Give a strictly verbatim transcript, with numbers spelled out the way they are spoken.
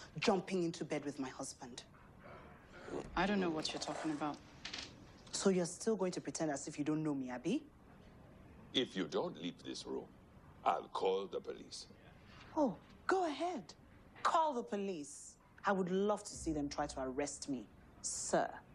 jumping into bed with my husband. I don't know what you're talking about. So you're still going to pretend as if you don't know me, Abby? If you don't leave this room, I'll call the police. Oh, go ahead. Call the police. I would love to see them try to arrest me, sir.